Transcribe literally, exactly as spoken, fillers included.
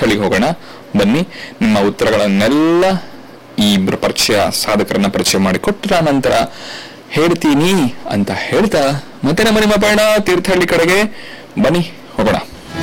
ತೀರ್ಥಹಳ್ಳಿಗೆ ಹೋಗೋಣ ಬನ್ನಿ. ನಿಮ್ಮ ಉತ್ತರಗಳನ್ನೆಲ್ಲ ಈ ಇಬ್ಬರು ಪರಿಚಯ ಸಾಧಕರನ್ನ ಪರಿಚಯ ಮಾಡಿಕೊಟ್ರ ನಂತರ ಹೇಳ್ತೀನಿ ಅಂತ ಹೇಳ್ತಾ ಮತ್ತೆ ನಮ್ಮ ನಿಮ್ಮ ಪಯಣ ತೀರ್ಥಹಳ್ಳಿ ಕಡೆಗೆ ಬನ್ನಿ.